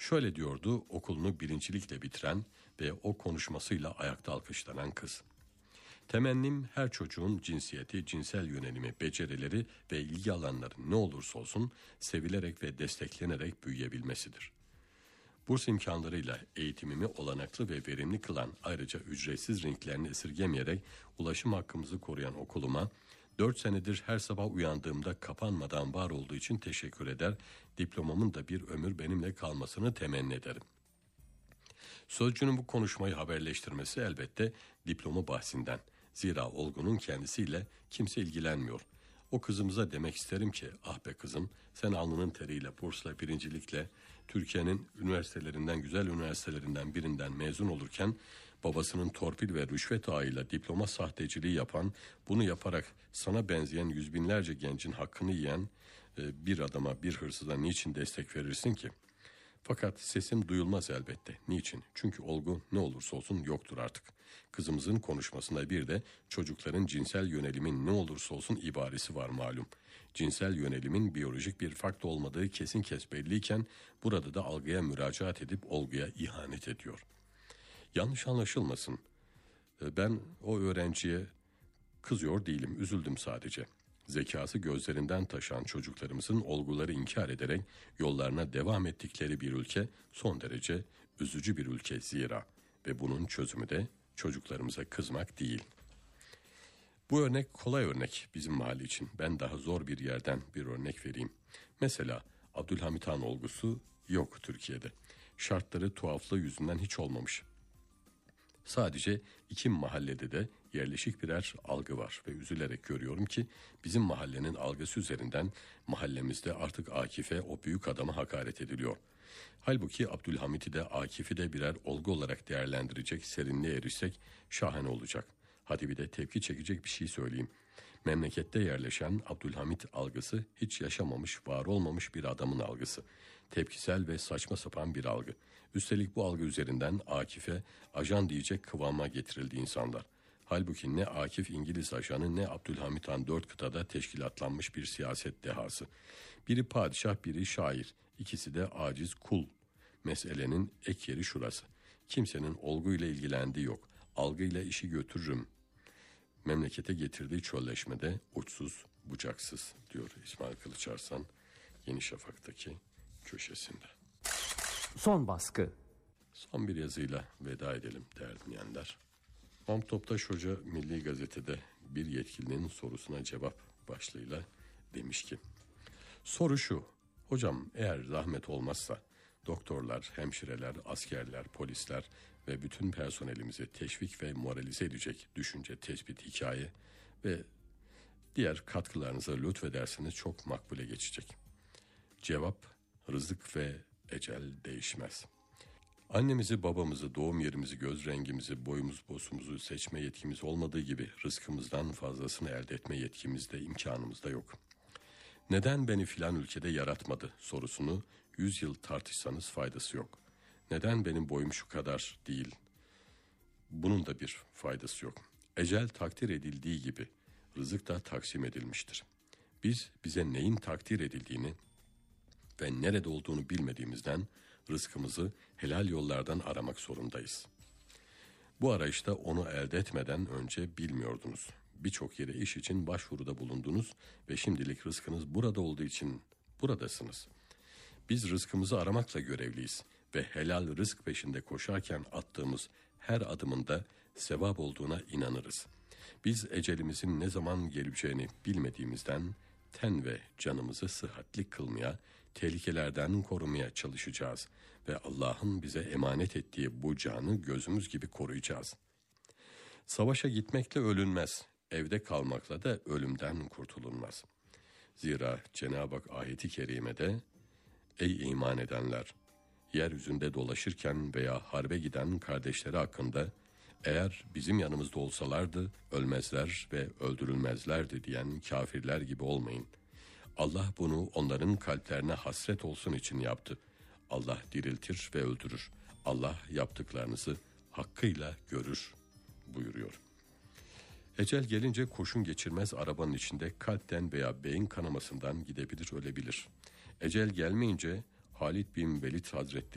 Şöyle diyordu okulunu birincilikle bitiren ve o konuşmasıyla ayakta alkışlanan kız. Temennim her çocuğun cinsiyeti, cinsel yönelimi, becerileri ve ilgi alanları ne olursa olsun sevilerek ve desteklenerek büyüyebilmesidir. Burs imkanlarıyla eğitimimi olanaklı ve verimli kılan, ayrıca ücretsiz renklerini esirgemeyerek ulaşım hakkımızı koruyan okuluma 4 senedir her sabah uyandığımda kapanmadan var olduğu için teşekkür eder, diplomamın da bir ömür benimle kalmasını temenni ederim. Sözcünün bu konuşmayı haberleştirmesi elbette diploma bahsinden. Zira Olgu'nun kendisiyle kimse ilgilenmiyor. O kızımıza demek isterim ki, ah be kızım, sen alnının teriyle, bursla, birincilikle Türkiye'nin üniversitelerinden, güzel üniversitelerinden birinden mezun olurken babasının torpil ve rüşvet ağıyla diploma sahteciliği yapan, bunu yaparak sana benzeyen yüz binlerce gencin hakkını yiyen bir adama, bir hırsıza niçin destek verirsin ki? Fakat sesim duyulmaz elbette. Niçin? Çünkü Olgu ne olursa olsun yoktur artık. Kızımızın konuşmasında bir de çocukların cinsel yönelimin ne olursa olsun ibaresi var malum. Cinsel yönelimin biyolojik bir fakt olmadığı kesin kes belliyken burada da algıya müracaat edip Olgu'ya ihanet ediyor. Yanlış anlaşılmasın. Ben o öğrenciye kızıyor değilim, üzüldüm sadece. Zekası gözlerinden taşan çocuklarımızın olguları inkar ederek yollarına devam ettikleri bir ülke son derece üzücü bir ülke zira ve bunun çözümü de çocuklarımıza kızmak değil. Bu örnek kolay örnek bizim mahalle için. Ben daha zor bir yerden bir örnek vereyim. Mesela Abdülhamit Han olgusu yok Türkiye'de. Şartları tuhaflığı yüzünden hiç olmamış. Sadece 2 mahallede de yerleşik birer algı var ve üzülerek görüyorum ki bizim mahallenin algısı üzerinden mahallemizde artık Akif'e, o büyük adama hakaret ediliyor. Halbuki Abdülhamit'i de Akif'i de birer olgu olarak değerlendirecek, serinliğe erişsek şahane olacak. Hadi bir de tepki çekecek bir şey söyleyeyim. Memlekette yerleşen Abdülhamit algısı hiç yaşamamış, var olmamış bir adamın algısı. Tepkisel ve saçma sapan bir algı. Üstelik bu algı üzerinden Akif'e ajan diyecek kıvama getirildi insanlar. Halbuki ne Akif İngiliz ajanı ne Abdülhamit Han 4 kıtada teşkilatlanmış bir siyaset dehası. Biri padişah, biri şair. İkisi de aciz kul. Meselenin ek yeri şurası. Kimsenin olguyla ilgilendiği yok. Algıyla işi götürürüm. Memlekete getirdiği çölleşmede uçsuz bucaksız diyor İsmail Kılıç Arslan Yeni Şafak'taki köşesinde. Son baskı. Son bir yazıyla veda edelim değerli dinleyenler. Mahmut Toptaş Hoca Milli Gazete'de bir yetkilinin sorusuna cevap başlığıyla demiş ki: soru şu, hocam eğer zahmet olmazsa doktorlar, hemşireler, askerler, polisler ve bütün personelimizi teşvik ve moralize edecek düşünce, tespit, hikaye ve diğer katkılarınızı lütfederseniz çok makbule geçecek. Cevap: rızık ve ecel değişmez. Annemizi, babamızı, doğum yerimizi, göz rengimizi, boyumuz, bosumuzu seçme yetkimiz olmadığı gibi rızkımızdan fazlasını elde etme yetkimiz de imkanımız da yok. Neden beni filan ülkede yaratmadı sorusunu 100 yıl tartışsanız faydası yok. Neden benim boyum şu kadar değil? Bunun da bir faydası yok. Ecel takdir edildiği gibi rızık da taksim edilmiştir. Biz bize neyin takdir edildiğini ve nerede olduğunu bilmediğimizden rızkımızı helal yollardan aramak zorundayız. Bu arayışta onu elde etmeden önce bilmiyordunuz. Birçok yere iş için başvuruda bulundunuz ve şimdilik rızkınız burada olduğu için buradasınız. Biz rızkımızı aramakla görevliyiz ve helal rızk peşinde koşarken attığımız her adımında sevap olduğuna inanırız. Biz ecelimizin ne zaman geleceğini bilmediğimizden ten ve canımızı sıhhatli kılmaya, tehlikelerden korumaya çalışacağız ve Allah'ın bize emanet ettiği bu canı gözümüz gibi koruyacağız. Savaşa gitmekle ölünmez, evde kalmakla da ölümden kurtulunmaz. Zira Cenab-ı Hak ayeti kerimede, ey iman edenler, yeryüzünde dolaşırken veya harbe giden kardeşleri hakkında eğer bizim yanımızda olsalardı ölmezler ve öldürülmezlerdi diyen kafirler gibi olmayın. Allah bunu onların kalplerine hasret olsun için yaptı. Allah diriltir ve öldürür. Allah yaptıklarınızı hakkıyla görür buyuruyor. Ecel gelince kurşun geçirmez arabanın içinde kalpten veya beyin kanamasından gidebilir, ölebilir. Ecel gelmeyince Halid bin Velid Hazretleri